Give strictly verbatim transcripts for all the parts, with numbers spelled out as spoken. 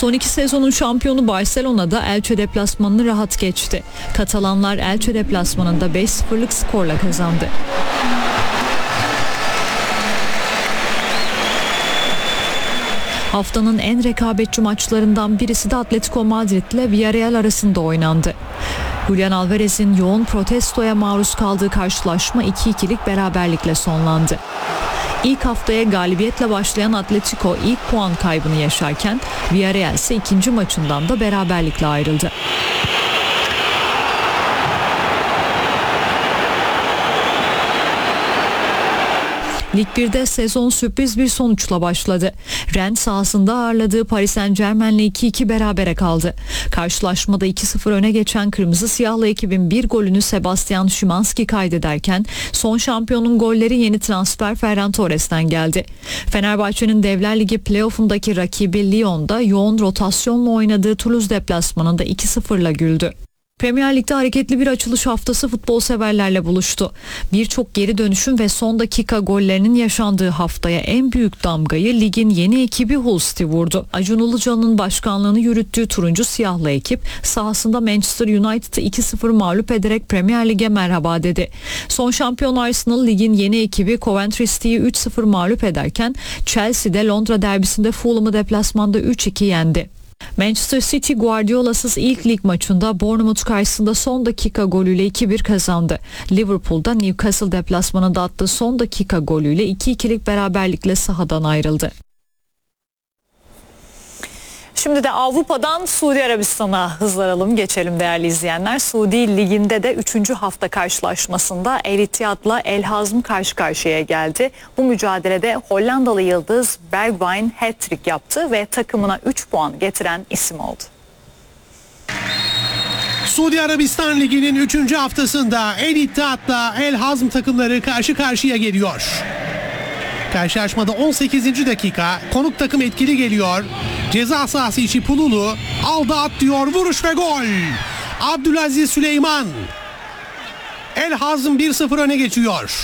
Son iki sezonun şampiyonu Barcelona'da Elche deplasmanını rahat geçti. Katalanlar Elche deplasmanında beş sıfırlık skorla kazandı. Haftanın en rekabetçi maçlarından birisi de Atletico Madrid ile Villarreal arasında oynandı. Julian Alvarez'in yoğun protestoya maruz kaldığı karşılaşma iki ikilik beraberlikle sonlandı. İlk haftaya galibiyetle başlayan Atletico ilk puan kaybını yaşarken Villarreal ise ikinci maçından da beraberlikle ayrıldı. Lig birde sezon sürpriz bir sonuçla başladı. Rennes sahasında ağırladığı Paris Saint-Germain'le iki iki berabere kaldı. Karşılaşmada iki sıfır öne geçen Kırmızı Siyahlı ekibin bir golünü Sebastian Szymanski kaydederken son şampiyonun golleri yeni transfer Ferran Torres'ten geldi. Fenerbahçe'nin Devler Ligi playoff'undaki rakibi Lyon'da yoğun rotasyonla oynadığı Toulouse deplasmanında iki sıfırla güldü. Premier Lig'de hareketli bir açılış haftası futbol severlerle buluştu. Birçok geri dönüşüm ve son dakika gollerinin yaşandığı haftaya en büyük damgayı ligin yeni ekibi Hull City vurdu. Acun Ilıcalı'nın başkanlığını yürüttüğü turuncu siyahlı ekip sahasında Manchester United'ı iki sıfır mağlup ederek Premier Lig'e merhaba dedi. Son şampiyon Arsenal ligin yeni ekibi Coventry City'yi üç sıfır mağlup ederken Chelsea'de Londra derbisinde Fulham'ı deplasmanda üç iki yendi. Manchester City Guardiola'sız ilk lig maçında Bournemouth karşısında son dakika golüyle iki bir kazandı. Liverpool'da Newcastle deplasmanında attığı son dakika golüyle iki ikilik beraberlikle sahadan ayrıldı. Şimdi de Avrupa'dan Suudi Arabistan'a hızlanalım, geçelim değerli izleyenler. Suudi Ligi'nde de üçüncü hafta karşılaşmasında El Ittihad'la El Hazm karşı karşıya geldi. Bu mücadelede Hollandalı yıldız Bergwijn hat-trick yaptı ve takımına üç puan getiren isim oldu. Suudi Arabistan Ligi'nin üçüncü haftasında El Ittihad'la El Hazm takımları karşı karşıya geliyor. Karşılaşmada on sekizinci dakika konuk takım etkili geliyor. Ceza sahası içi Pululu aldı at diyor, vuruş ve gol. Abdülaziz Süleyman. El Hazm bir sıfır öne geçiyor.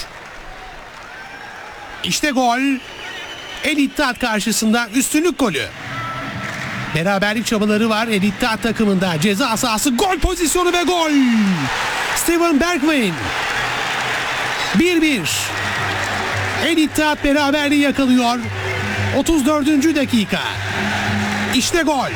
İşte gol. El Ittihad karşısında üstünlük golü. Beraberlik çabaları var El Ittihad takımında. Ceza sahası, gol pozisyonu ve gol. Steven Bergwijn. bir bir. El Ittihad beraberliği yakalıyor. otuz dördüncü dakika. İşte gol.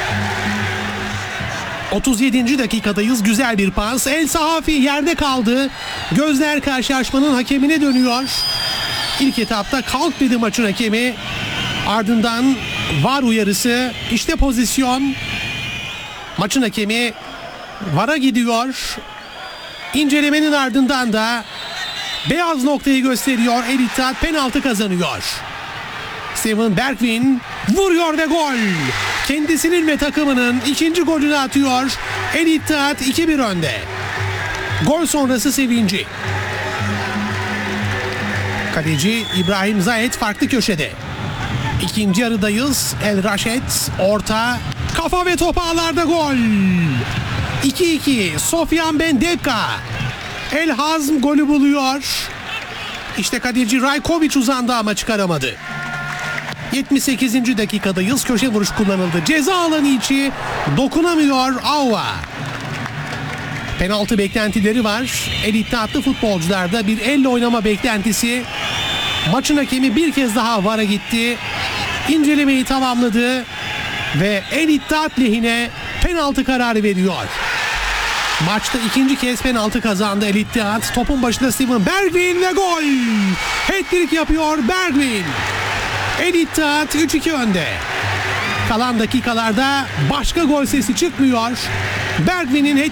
otuz yedinci dakikadayız. Güzel bir pas. El Sahafi yerde kaldı. Gözler karşılaşmanın hakemine dönüyor. İlk etapta kalk dedi maçın hakemi. Ardından var uyarısı. İşte pozisyon. Maçın hakemi vara gidiyor. İncelemenin ardından da beyaz noktayı gösteriyor. El Ittihad penaltı kazanıyor. Steven Bergwijn vuruyor ve gol. Kendisinin ve takımının ikinci golünü atıyor. El Ittihad iki bir önde. Gol sonrası sevinci. Kaleci İbrahim Zayet farklı köşede. İkinci yarıdayız. El Raşet orta, kafa ve top ağlarda gol. iki iki. Sofyan Ben Depka. El Hazm golü buluyor. İşte kaleci Rajković uzandı ama çıkaramadı. yetmiş sekizinci dakikadayız. Köşe vuruş kullanıldı. Ceza alanı içi dokunamıyor Auva. Penaltı beklentileri var. El İttihadlı futbolcularda bir elle oynama beklentisi. Maçın hakemi bir kez daha vara gitti. İncelemeyi tamamladı ve El İttihad lehine penaltı kararı veriyor. Maçta ikinci kez penaltı kazandı El İttihad. Topun başında Steven Bergwijn ve gol. Hat-trick yapıyor Bergwijn. El İttihad üç iki önde. Kalan dakikalarda başka gol sesi çıkmıyor. Bergwijn'in